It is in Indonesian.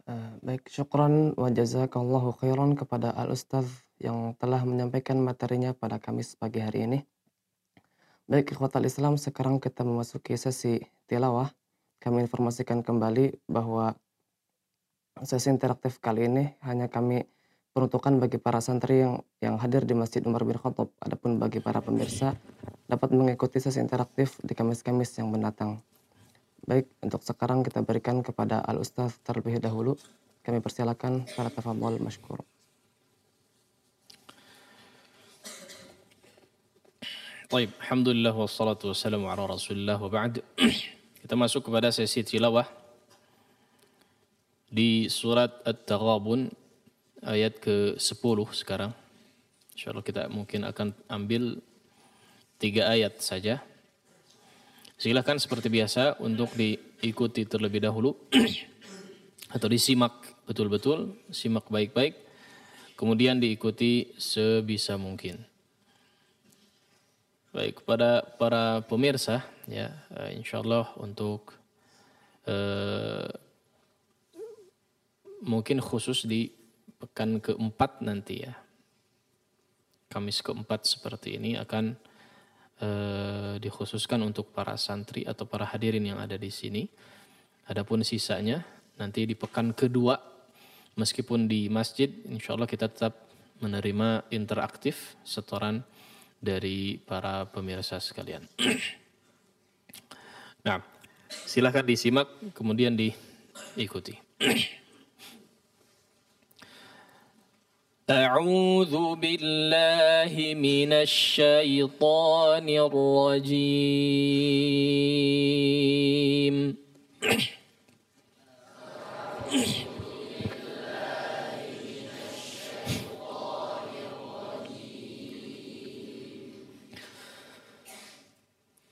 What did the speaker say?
Baik, syukran wa jazakallahu khairan kepada Al-Ustaz yang telah menyampaikan materinya pada Kamis pagi hari ini. Baik, ikhwatal Islam, sekarang kita memasuki sesi tilawah. Kami informasikan kembali bahwa sesi interaktif kali ini hanya kami peruntukkan bagi para santri yang hadir di Masjid Umar bin Khattab. Adapun bagi para pemirsa dapat mengikuti sesi interaktif di Kamis-Kamis yang mendatang. Baik, untuk sekarang kita berikan kepada Al-Ustaz terlebih dahulu. Kami persilakan, falyatafadhal masykur. Baik, alhamdulillah wassalatu wassalamu ala Rasulillah wa ba'd. Kita masuk kepada sesi tilawah di surat At-Taghabun ayat ke-10 sekarang. Insyaallah kita mungkin akan ambil 3 ayat saja. Silakan seperti biasa untuk diikuti terlebih dahulu atau disimak betul-betul, simak baik-baik, kemudian diikuti sebisa mungkin. Baik, kepada para pemirsa ya, insyaallah untuk mungkin khusus di pekan keempat nanti ya, Kamis keempat seperti ini akan dikhususkan untuk para santri atau para hadirin yang ada di sini. Adapun sisanya nanti di pekan kedua, meskipun di masjid, insya Allah kita tetap menerima interaktif setoran dari para pemirsa sekalian. Nah, silakan disimak kemudian diikuti. أعوذ بالله من الشيطان الرجيم